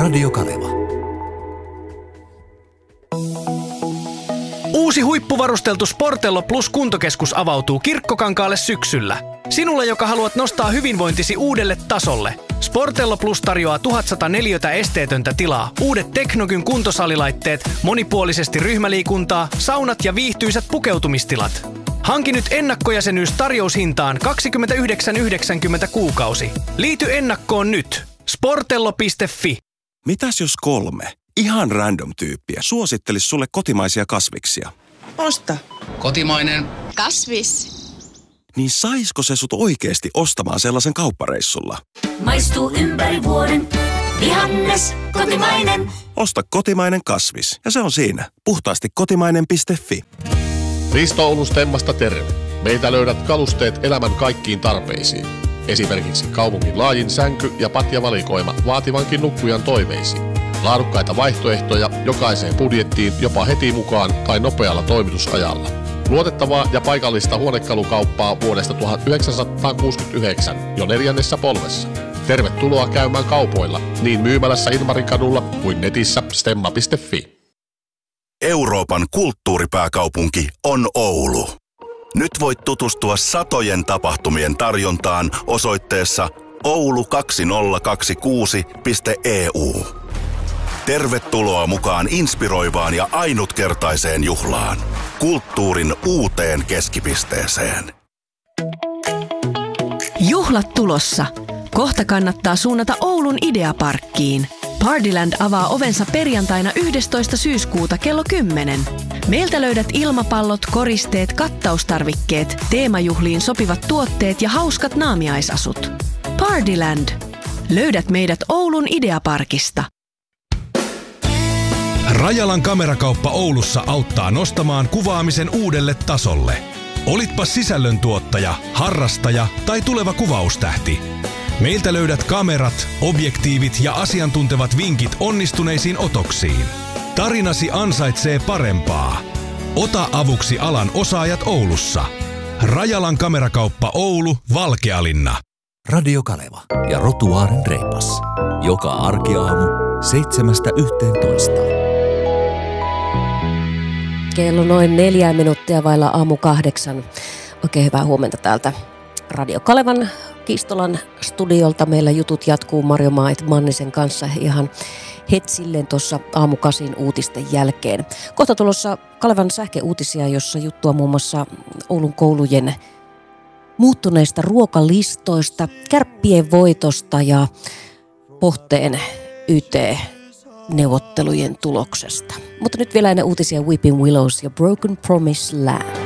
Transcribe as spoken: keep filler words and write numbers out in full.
Radio Kaleva. Uusi huippuvarusteltu Sportello Plus kuntokeskus avautuu Kirkkokankaalle syksyllä. Sinulle, joka haluat nostaa hyvinvointisi uudelle tasolle. Sportello Plus tarjoaa tuhatsata neliötä esteetöntä tilaa, uudet Teknogyn kuntosalilaitteet, monipuolisesti ryhmäliikuntaa, saunat ja viihtyisät pukeutumistilat. Hanki nyt ennakkojäsenyys tarjoushintaan kaksikymmentäyhdeksän yhdeksänkymmentä kuukausi. Liity ennakkoon nyt. Sportello piste fi. Mitäs jos kolme ihan random tyyppiä suosittelis sulle kotimaisia kasviksia? Osta. Kotimainen. Kasvis. Niin saisko se sut oikeesti ostamaan sellaisen kauppareissulla? Maistuu ympäri vuoden. Vihannes, kotimainen. Osta kotimainen kasvis ja se on siinä. Puhtaasti kotimainen piste fi. Risto Oulun Stemmasta terve. Meiltä löydät kalusteet elämän kaikkiin tarpeisiin. Esimerkiksi kaupungin laajin sänky- ja patjavalikoima vaativankin nukkujan toiveisiin. Laadukkaita vaihtoehtoja jokaiseen budjettiin jopa heti mukaan tai nopealla toimitusajalla. Luotettavaa ja paikallista huonekalukauppaa vuodesta tuhatyhdeksänsataakuusikymmentäyhdeksän jo neljännessä polvessa. Tervetuloa käymään kaupoilla niin myymälässä Ilmarin kadulla kuin netissä stemma piste fi. Euroopan kulttuuripääkaupunki on Oulu. Nyt voit tutustua satojen tapahtumien tarjontaan osoitteessa oulu kaksituhattakaksikymmentäkuusi piste e u. Tervetuloa mukaan inspiroivaan ja ainutkertaiseen juhlaan. Kulttuurin uuteen keskipisteeseen. Juhlat tulossa. Kohta kannattaa suunnata Oulun Ideaparkkiin. Partyland avaa ovensa perjantaina yhdestoista syyskuuta kello kymmenen. Meiltä löydät ilmapallot, koristeet, kattaustarvikkeet, teemajuhliin sopivat tuotteet ja hauskat naamiaisasut. Partyland. Löydät meidät Oulun Ideaparkista. Rajalan kamerakauppa Oulussa auttaa nostamaan kuvaamisen uudelle tasolle. Olitpa sisällöntuottaja, harrastaja tai tuleva kuvaustähti. Meiltä löydät kamerat, objektiivit ja asiantuntevat vinkit onnistuneisiin otoksiin. Tarinasi ansaitsee parempaa. Ota avuksi alan osaajat Oulussa. Rajalan kamerakauppa Oulu, Valkealinna. Radio Kaleva ja Rotuaaren reipas. Joka arkiaamu seitsemästä yhteentoista. Kello noin neljä minuuttia vailla aamu kahdeksan. Oikein hyvää huomenta täältä Radio Kalevan Kistolan studiolta. Meillä jutut jatkuu Marjo Mannisen kanssa ihan hetsilleen tuossa aamukasin uutisten jälkeen. Kohta tulossa Kalevan sähköuutisia, jossa juttua muun muassa Oulun koulujen muuttuneista ruokalistoista, kärppien voitosta ja Pohteen Y T-neuvottelujen tuloksesta. Mutta nyt vielä ennen uutisia Weeping Willows ja Broken Promise Land.